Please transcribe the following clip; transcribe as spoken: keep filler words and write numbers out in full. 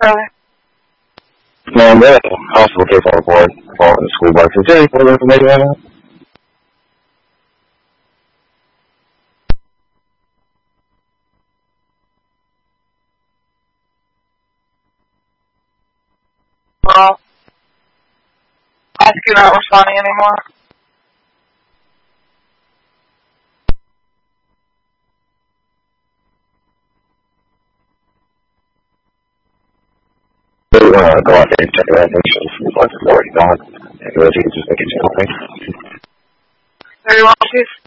Really? Man, that hospital case on the board for the school bus. Is there any further information on that? Well, I think you're not responding anymore. We want to go out there and check it out. Make sure the bus is already gone. And go see if just make it something. Very well, Chief.